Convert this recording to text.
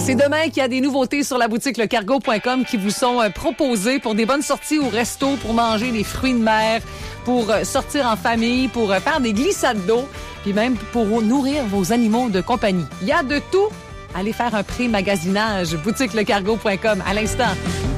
C'est demain qu'il y a des nouveautés sur la boutique lecargo.com qui vous sont proposées pour des bonnes sorties au resto, pour manger des fruits de mer, pour sortir en famille, pour faire des glissades d'eau, puis même pour nourrir vos animaux de compagnie. Il y a de tout. Allez faire un pré-magasinage. Boutique lecargo.com à l'instant.